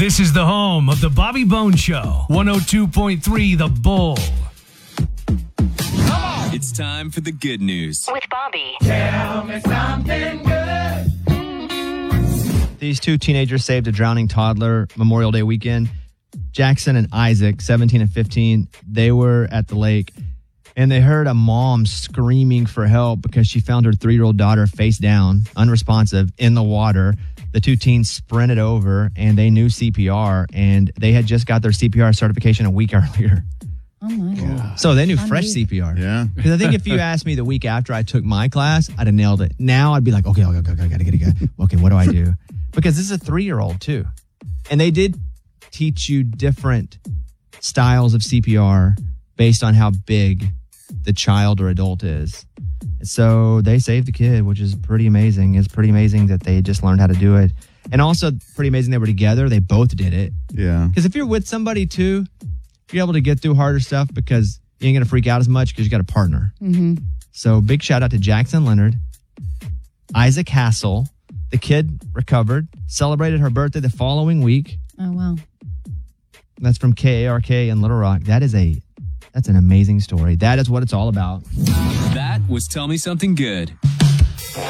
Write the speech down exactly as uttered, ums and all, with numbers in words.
This is the home of the Bobby Bone Show. one oh two point three The Bull. It's time for the good news. With Bobby. Tell me something good. These two teenagers saved a drowning toddler Memorial Day weekend. Jackson and Isaac, seventeen and fifteen, they were at the lake and they heard a mom screaming for help because she found her three-year-old daughter face down, unresponsive, in the water. The two teens sprinted over and they knew C P R, and they had just got their C P R certification a week earlier. Oh, my God. So they knew fresh C P R. Yeah. Because I think if you asked me the week after I took my class, I'd have nailed it. Now I'd be like, okay, okay, okay, okay, gotta get it, gotta, okay, what do I do? Because this is a three-year-old too. And they did teach you different styles of C P R based on how big the child or adult is. So they saved the kid, which is pretty amazing. It's pretty amazing that they just learned how to do it. And also pretty amazing they were together. They both did it. Yeah. Because if you're with somebody too, you're able to get through harder stuff because you ain't going to freak out as much because you got a partner. Mm-hmm. So big shout out to Jackson Leonard, Isaac Hassel. The kid recovered, celebrated her birthday the following week. Oh, wow. That's from K A R K in Little Rock. That is a, that's an amazing story. That is what it's all about. That was Tell Me Something Good.